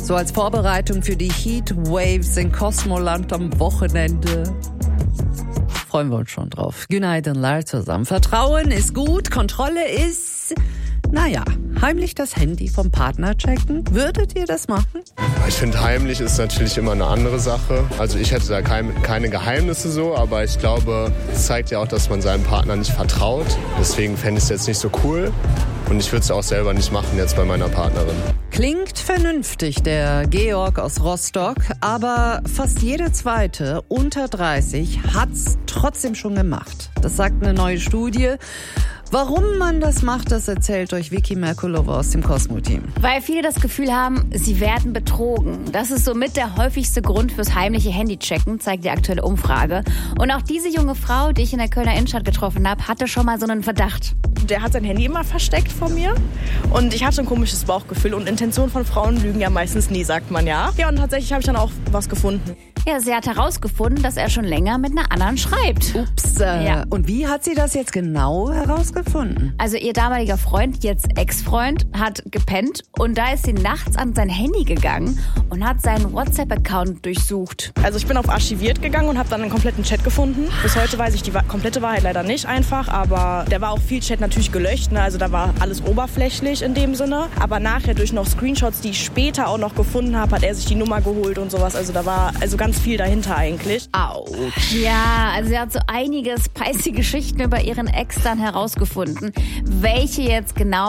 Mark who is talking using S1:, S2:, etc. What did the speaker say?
S1: So als Vorbereitung für die Heatwaves in Kosmoland am Wochenende. Freuen wir uns schon drauf. Günaydın Lar zusammen. Vertrauen ist gut, Kontrolle ist, heimlich das Handy vom Partner checken. Würdet ihr das machen?
S2: Ich finde, heimlich ist natürlich immer eine andere Sache. Also ich hätte da keine Geheimnisse so, aber ich glaube, es zeigt ja auch, dass man seinem Partner nicht vertraut. Deswegen fände ich es jetzt nicht so cool. Und ich würde es auch selber nicht machen jetzt bei meiner Partnerin.
S1: Klingt vernünftig, der Georg aus Rostock, aber fast jeder Zweite unter 30 hat's trotzdem schon gemacht. Das sagt eine neue Studie. Warum man das macht, das erzählt euch Vicky Merkulova aus dem Cosmo-Team.
S3: Weil viele das Gefühl haben, sie werden betrogen. Das ist somit der häufigste Grund fürs heimliche Handychecken, zeigt die aktuelle Umfrage. Und auch diese junge Frau, die ich in der Kölner Innenstadt getroffen habe, hatte schon mal so einen Verdacht.
S4: Der hat sein Handy immer versteckt von mir und ich hatte ein komisches Bauchgefühl und Intentionen von Frauen lügen ja meistens nie, sagt man ja. Ja, und tatsächlich habe ich dann auch was gefunden.
S3: Ja, sie hat herausgefunden, dass er schon länger mit einer anderen schreibt.
S1: Ups,
S3: Ja.
S1: Und wie hat sie das jetzt genau herausgefunden?
S3: Also ihr damaliger Freund, jetzt Ex-Freund, hat gepennt und da ist sie nachts an sein Handy gegangen und hat seinen WhatsApp-Account durchsucht.
S4: Also ich bin auf archiviert gegangen und habe dann einen kompletten Chat gefunden. Bis heute weiß ich die komplette Wahrheit leider nicht einfach, aber da war auch viel Chat natürlich gelöscht, ne? Also da war alles oberflächlich in dem Sinne. Aber nachher durch noch Screenshots, die ich später auch noch gefunden habe, hat er sich die Nummer geholt und sowas. Also da war ganz viel dahinter eigentlich.
S1: Autsch.
S3: Ja, also sie hat so einige spicy Geschichten über ihren Ex dann herausgefunden. Welche jetzt genau